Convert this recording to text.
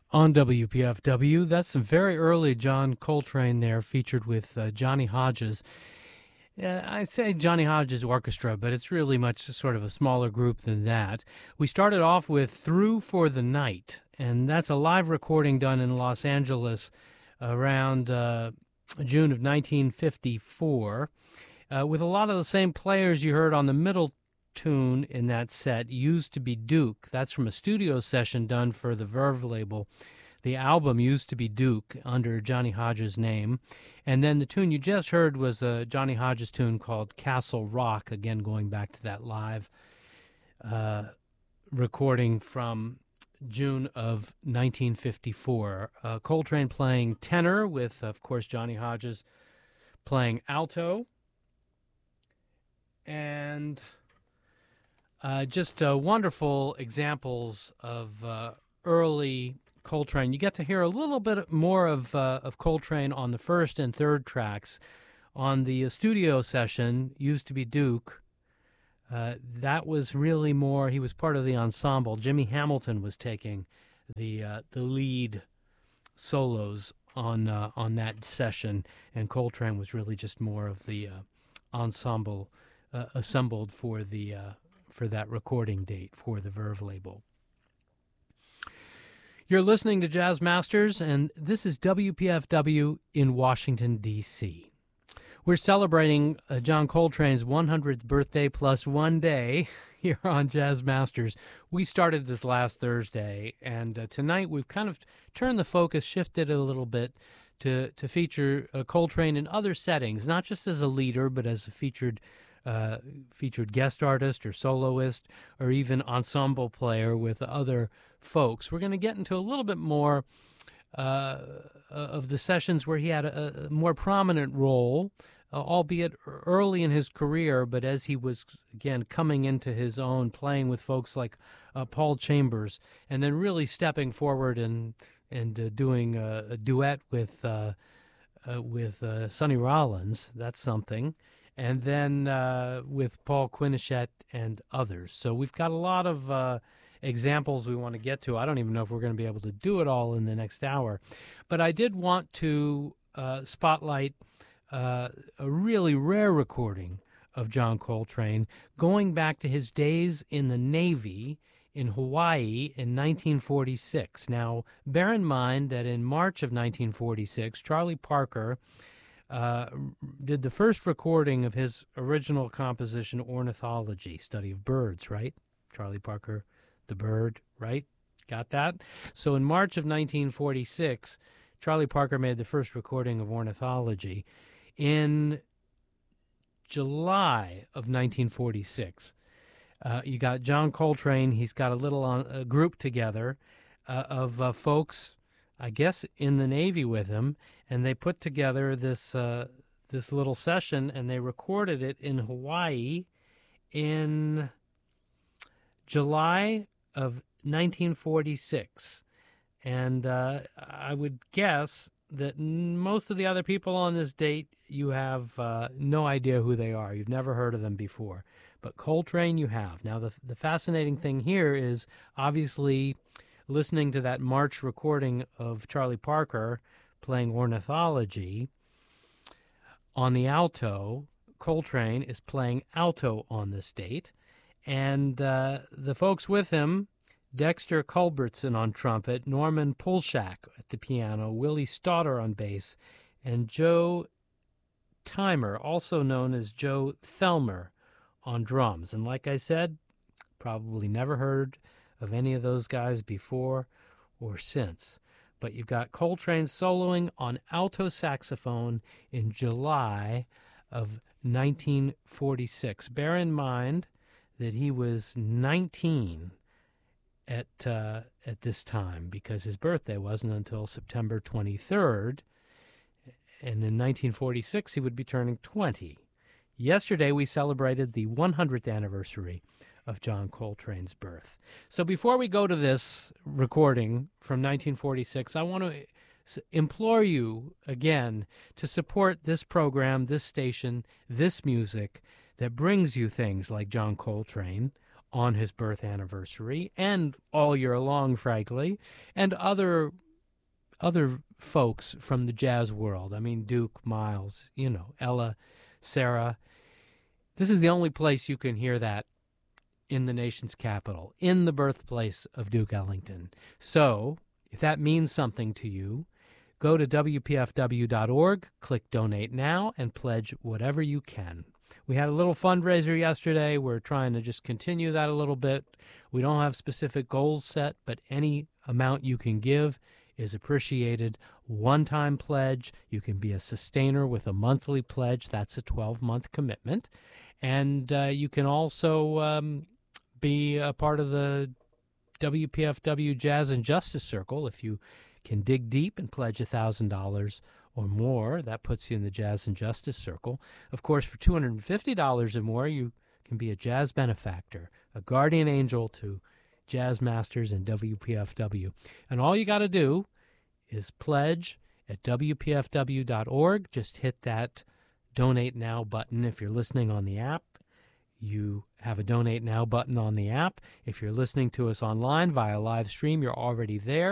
On WPFW, that's some very early John Coltrane there, featured with Johnny Hodges. I say Johnny Hodges Orchestra, but it's really much sort of a smaller group than that. We started off with Through for the Night, and that's a live recording done in Los Angeles around June of 1954, with a lot of the same players you heard on the middle tune in that set, Used to be Duke. That's from a studio session done for the Verve label. The album Used to be Duke under Johnny Hodges' name. And then the tune you just heard was a Johnny Hodges tune called Castle Rock, again going back to that live recording from June of 1954. Coltrane playing tenor with, of course, Johnny Hodges playing alto. And just wonderful examples of early Coltrane. You get to hear a little bit more of Coltrane on the first and third tracks. On the studio session, Used to be Duke, that was really more, he was part of the ensemble. Jimmy Hamilton was taking the lead solos on that session, and Coltrane was really just more of the ensemble assembled for that recording date for the Verve label. You're listening to Jazz Masters, and this is WPFW in Washington, D.C. We're celebrating John Coltrane's 100th birthday plus one day here on Jazz Masters. We started this last Thursday, and tonight we've kind of turned the focus, shifted it a little bit to feature Coltrane in other settings, not just as a leader, but as a featured guest artist or soloist or even ensemble player with other folks. We're going to get into a little bit more of the sessions where he had a more prominent role, albeit early in his career, but as he was, again, coming into his own, playing with folks like Paul Chambers, and then really stepping forward and doing a duet with Sonny Rollins. That's something. And then with Paul Quinichette and others. So we've got a lot of examples we want to get to. I don't even know if we're going to be able to do it all in the next hour. But I did want to spotlight a really rare recording of John Coltrane going back to his days in the Navy in Hawaii in 1946. Now, bear in mind that in March of 1946, Charlie Parker did the first recording of his original composition, Ornithology, Study of Birds, right? Charlie Parker, the bird, right? Got that? So in March of 1946, Charlie Parker made the first recording of Ornithology. In July of 1946, you got John Coltrane. He's got a little group together of folks, I guess, in the Navy with him, and they put together this little session, and they recorded it in Hawaii in July of 1946. And I would guess that most of the other people on this date, you have no idea who they are. You've never heard of them before. But Coltrane you have. Now, the fascinating thing here is, obviously, listening to that March recording of Charlie Parker playing Ornithology on the alto. Coltrane is playing alto on this date. And the folks with him, Dexter Culbertson on trumpet, Norman Pulshak at the piano, Willie Stauder on bass, and Joe Timer, also known as Joe Thelmer, on drums. And like I said, probably never heard of any of those guys before or since. But you've got Coltrane soloing on alto saxophone in July of 1946. Bear in mind that he was 19 at this time, because his birthday wasn't until September 23rd, and in 1946 he would be turning 20. Yesterday we celebrated the 100th anniversary of John Coltrane's birth. So before we go to this recording from 1946, I want to implore you again to support this program, this station, this music that brings you things like John Coltrane on his birth anniversary and all year long, frankly, and other folks from the jazz world. I mean, Duke, Miles, Ella, Sarah. This is the only place you can hear that in the nation's capital, in the birthplace of Duke Ellington. So, if that means something to you, go to WPFW.org, click Donate Now, and pledge whatever you can. We had a little fundraiser yesterday. We're trying to just continue that a little bit. We don't have specific goals set, but any amount you can give is appreciated. One-time pledge. You can be a sustainer with a monthly pledge. That's a 12-month commitment. And you can also be a part of the WPFW Jazz and Justice Circle. If you can dig deep and pledge $1,000 or more, that puts you in the Jazz and Justice Circle. Of course, for $250 or more, you can be a jazz benefactor, a guardian angel to jazz masters and WPFW. And all you got to do is pledge at WPFW.org. Just hit that Donate Now button. If you're listening on the app, you have a Donate Now button on the app. If you're listening to us online via live stream, you're already there.